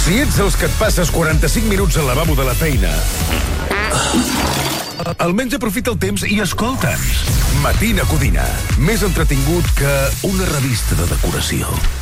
Si ets dels que et passes 45 minuts al lavabo de la feina, almenys aprofita el temps i escolta'ns. Matina Codina, més entretingut que una revista de decoració.